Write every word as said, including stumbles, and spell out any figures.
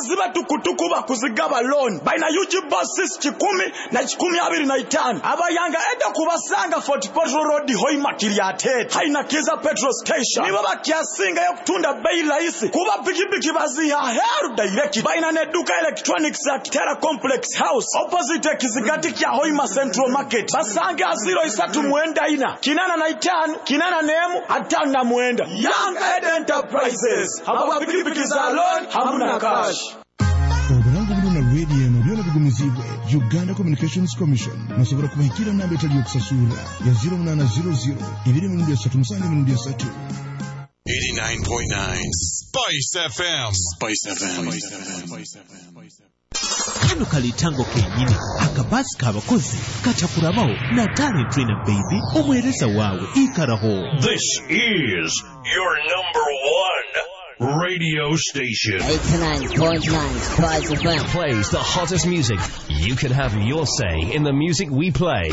abavuzi batukutuku bakuzigaba loan baina U G buses kikumi na kikumi abiri na itano abayanga edda kubasanga Fort Portal Road hoi makiriate haina kiza petrol station nibo bakyasinga yokutunda bei rahisi kuba pikipiki baziha heru direct baina ne duka electronics at Terra Complex House opposite Kizigati kya Hoima Central Market basanga zero isatu muenda ina kinana na itano kinana nemu atano na muenda Young Ed Enterprises haba pikipiki za loan hamuna cash. Oburango buluna radio no byona bigumizibwe Uganda Communications Commission nasobora kubahikira namba etali okusasura ya zero nine zero zero ibiri mu three seven seven eighty-nine point nine Spice F M. Spice F M. Spice F M. Kano kalitango kenyini akabasi kabakozi kachakurabaho na talent trainer baby omwereza wawe ikaraho. This is your number one radio station. eighty-nine point nine Spice F M plays the hottest music. You can have your say in the music we play.